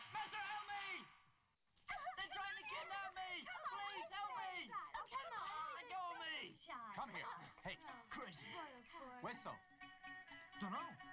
Master, help me! They're trying to kidnap me! Please help me! Oh, come on. Let go of me! Shy. Come here. Hey, Chris, Spoil sport. whistle. dunno.